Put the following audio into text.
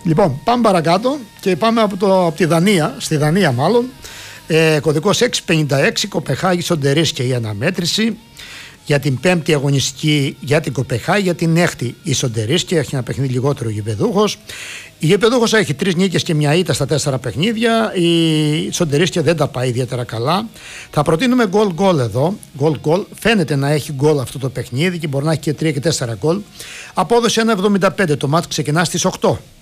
Λοιπόν, πάμε παρακάτω και πάμε από τη Δανία, στη Δανία μάλλον. Κωδικός 656, Κοπεχάγη Σοντερίσια η αναμέτρηση για την 5η αγωνιστική για την Κοπεχάγη, για την 6η η Σοντερίσια. Έχει ένα παιχνίδι λιγότερο ο γηπεδούχος. Η γηπεδούχος έχει 3 νίκες και μια ήττα στα 4 παιχνίδια. Η Σοντερίσια δεν τα πάει ιδιαίτερα καλά. Θα προτείνουμε γκολ εδώ. Γκολ. Φαίνεται να έχει γκολ αυτό το παιχνίδι και μπορεί να έχει και 3 και 4 γκολ. Απόδοση 1,75. Το μάτς ξεκινά στις 8.